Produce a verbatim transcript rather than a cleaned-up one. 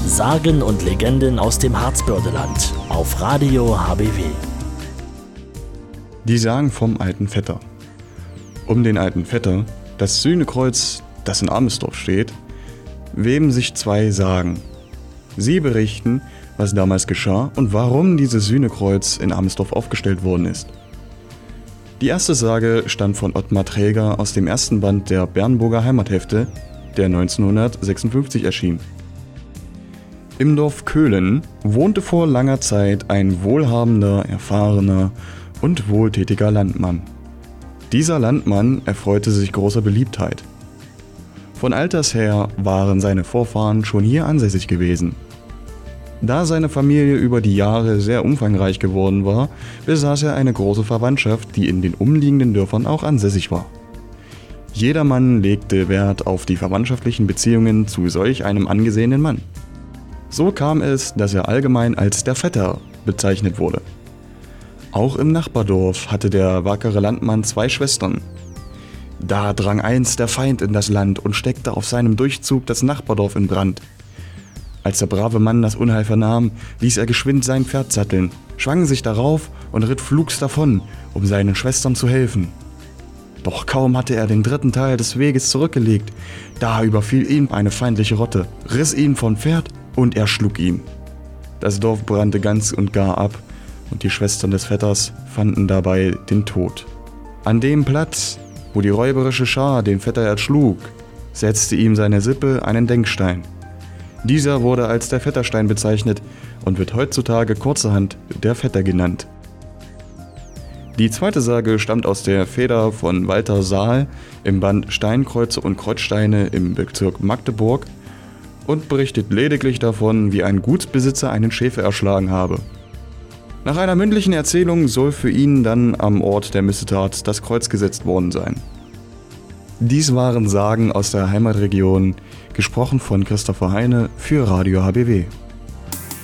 Sagen und Legenden aus dem Harzbördeland auf Radio H B W. Die Sagen vom alten Vetter. Um den alten Vetter, das Sühnekreuz, das in Amesdorf steht, weben sich zwei Sagen. Sie berichten, was damals geschah und warum dieses Sühnekreuz in Amesdorf aufgestellt worden ist. Die erste Sage stammt von Ottmar Träger aus dem ersten Band der Bernburger Heimathefte, der neunzehnhundertsechsundfünfzig erschien. Im Dorf Köhlen wohnte vor langer Zeit ein wohlhabender, erfahrener und wohltätiger Landmann. Dieser Landmann erfreute sich großer Beliebtheit. Von alters her waren seine Vorfahren schon hier ansässig gewesen. Da seine Familie über die Jahre sehr umfangreich geworden war, besaß er eine große Verwandtschaft, die in den umliegenden Dörfern auch ansässig war. Jedermann legte Wert auf die verwandtschaftlichen Beziehungen zu solch einem angesehenen Mann. So kam es, dass er allgemein als der Vetter bezeichnet wurde. Auch im Nachbardorf hatte der wackere Landmann zwei Schwestern. Da drang einst der Feind in das Land und steckte auf seinem Durchzug das Nachbardorf in Brand. Als der brave Mann das Unheil vernahm, ließ er geschwind sein Pferd satteln, schwang sich darauf und ritt flugs davon, um seinen Schwestern zu helfen. Doch kaum hatte er den dritten Teil des Weges zurückgelegt, da überfiel ihn eine feindliche Rotte, riss ihn vom Pferd und erschlug ihn. Das Dorf brannte ganz und gar ab und die Schwestern des Vetters fanden dabei den Tod. An dem Platz, wo die räuberische Schar den Vetter erschlug, setzte ihm seine Sippe einen Denkstein. Dieser wurde als der Vetterstein bezeichnet und wird heutzutage kurzerhand der Vetter genannt. Die zweite Sage stammt aus der Feder von Walter Saal im Band Steinkreuze und Kreuzsteine im Bezirk Magdeburg und berichtet lediglich davon, wie ein Gutsbesitzer einen Schäfer erschlagen habe. Nach einer mündlichen Erzählung soll für ihn dann am Ort der Missetat das Kreuz gesetzt worden sein. Dies waren Sagen aus der Heimatregion, gesprochen von Christopher Heine für Radio H B W.